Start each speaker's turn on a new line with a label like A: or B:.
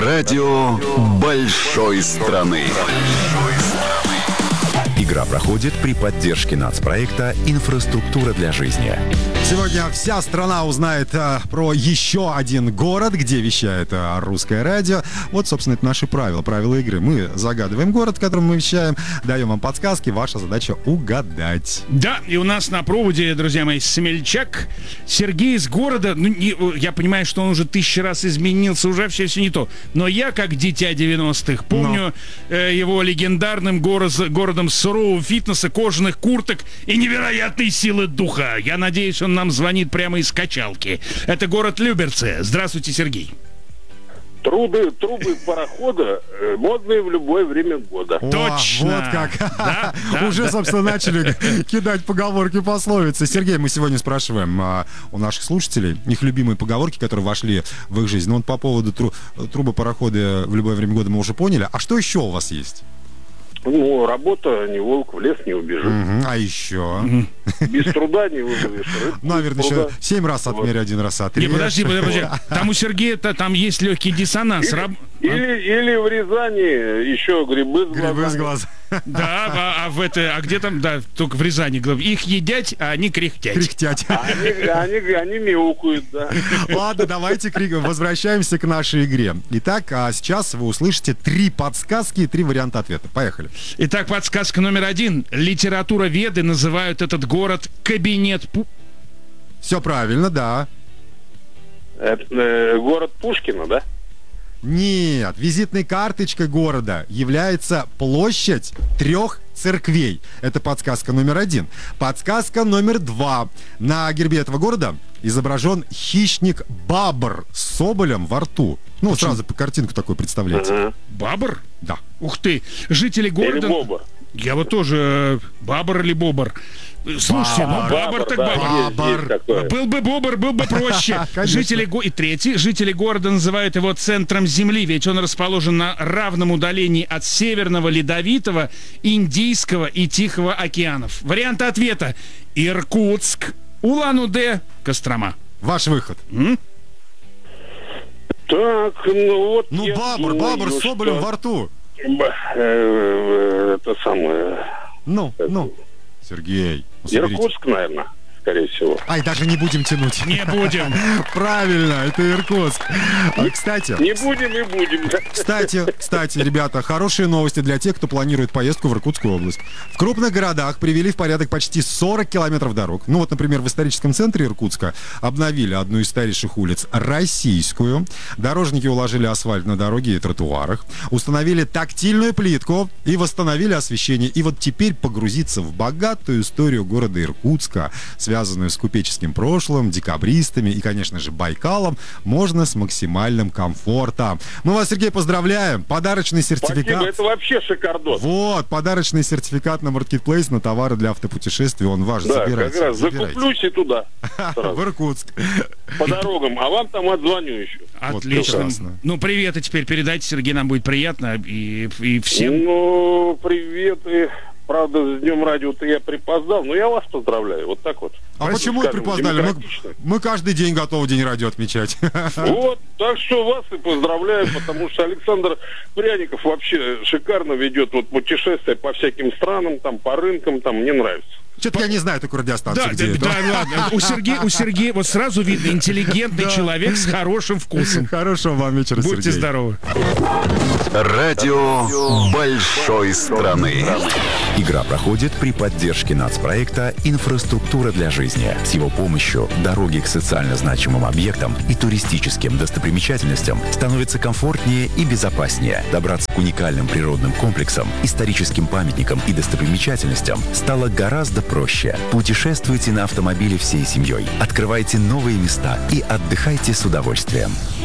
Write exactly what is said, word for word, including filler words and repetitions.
A: Радио большой страны.
B: Игра проходит при поддержке нацпроекта «Инфраструктура для жизни».
C: Сегодня вся страна узнает а, про еще один город, где вещает а, русское радио. Вот, собственно, это наши правила, правила игры. Мы загадываем город, в котором мы вещаем, даем вам подсказки, ваша задача угадать.
D: Да, и у нас на проводе, друзья мои, смельчак Сергей из города. Ну, не, я понимаю, что он уже тысячу раз изменился, уже все, все не то. Но я, как дитя девяностых, помню э, его легендарным город, городом сурового фитнеса, кожаных курток и невероятной силы духа. Я надеюсь, он нам звонит прямо из качалки. Это город Люберцы. Здравствуйте, Сергей.
E: Трубы, трубы парохода э, модные в любое время года.
C: О,
D: Точно.
C: Вот как.
D: Да, да,
C: Уже,
D: да.
C: собственно, начали кидать поговорки, пословицы. Сергей, мы сегодня спрашиваем а, у наших слушателей их любимые поговорки, которые вошли в их жизнь. Ну, вот по поводу тру- трубы парохода в любое время года мы уже поняли. А что еще у вас есть?
E: Ну, работа, не волк, в лес не убежит.
C: Мгм, а еще?
E: Без труда не вызовешь рыбку.
C: Наверное,
E: без
C: еще
E: труда.
C: семь раз отмерь, один раз отрежь.
D: Не, подожди, подожди, подожди. Там у Сергея-то там есть легкий диссонанс. Раб-
E: Или, или в Рязани еще грибы с
C: Грибы с
E: глазами.
C: глаз.
D: Да, а, а в это, а где там, да, только в Рязани, главное, их едять, а они кряхтять.
C: Кряхтять.
E: Они, они, они мяукают, да.
C: Ладно, давайте крик- возвращаемся к нашей игре. Итак, а сейчас вы услышите три подсказки и три варианта ответа. Поехали.
D: Итак, подсказка номер один. Литературоведы называют этот город кабинет Пу...
C: Все правильно, да.
E: Это, э, город Пушкина, да?
C: Нет, визитной карточкой города является площадь трех церквей. Это подсказка номер один. Подсказка номер два. На гербе этого города изображен хищник-бабр с соболем во рту. Ну, сразу по картинку такую представляете.
E: Ага.
D: Бабр?
C: Да.
D: Ух ты. Жители
E: Или
D: города...
E: бобр.
D: Я вот тоже... э, Бабр или бобр? Слушайте, ну
C: Бабр.
D: бабр так
E: да,
D: бабр.
E: есть-
C: Бабр.
E: есть такое.
D: Был бы бобр, был бы проще.
C: Конечно.
D: Жители го... И третий. Жители города называют его центром земли, ведь он расположен на равном удалении от Северного Ледовитого, Индийского и Тихого океанов. Варианты ответа. Иркутск, Улан-Удэ, Кострома.
C: Ваш выход.
E: Так, ну вот...
C: Ну,
E: я
C: бабр,
E: думаю,
C: бабр с
E: что,
C: соболем во рту.
E: б- э, Это самое...
C: Ну, ну. Сергей. ну, соберите.
E: Иркутск, наверное, скорее всего.
C: Ай, даже не будем тянуть.
D: Не будем.
C: Правильно, это Иркутск. А, кстати,
E: Не будем и будем.
C: Кстати, кстати, ребята, хорошие новости для тех, кто планирует поездку в Иркутскую область. В крупных городах привели в порядок почти сорок километров дорог. Ну вот, например, в историческом центре Иркутска обновили одну из старейших улиц, Российскую. Дорожники уложили асфальт на дороге и тротуарах, установили тактильную плитку и восстановили освещение. И вот теперь погрузиться в богатую историю города Иркутска, связанную с купеческим прошлым, декабристами и, конечно же, Байкалом, можно с максимальным комфортом. Мы вас, Сергей, поздравляем. Подарочный сертификат.
E: Спасибо, это вообще шикардос.
C: Вот, подарочный сертификат на Marketplace на товары для автопутешествий. Он ваш.
E: Да,
C: Забирайте.
E: как раз
C: забирайте.
E: закуплюсь и туда.
C: В
E: Сразу.
C: Иркутск.
E: По дорогам. А вам там отзвоню еще.
D: Отлично.
C: прекрасно.
D: Ну, привет, и теперь передайте, Сергей, нам будет приятно. И, и всем...
E: Ну, привет. И, правда, с Днем радио-то я припоздал, но я вас поздравляю. Вот так вот.
C: А почему вы
E: Скажем,
C: припоздали? Мы,
E: демократично.
C: мы каждый день готовы День радио отмечать.
E: Вот, так что вас и поздравляю, потому что Александр Пряников вообще шикарно ведет вот путешествия по всяким странам, там, по рынкам, там, мне нравится.
C: Что-то я не знаю такую радиостанцию,
D: Да,
C: где
D: да,
C: это.
D: да, ладно. У Сергея, у Сергея вот сразу видно интеллигентный человек с хорошим вкусом.
C: Хорошего вам вечера,
D: Будьте
C: Сергей.
D: здоровы.
A: Радио большой страны.
B: Игра проходит при поддержке нацпроекта «Инфраструктура для жизни». С его помощью дороги к социально значимым объектам и туристическим достопримечательностям становятся комфортнее и безопаснее. Добраться к уникальным природным комплексам, историческим памятникам и достопримечательностям стало гораздо проще. Путешествуйте на автомобиле всей семьей, открывайте новые места и отдыхайте с удовольствием.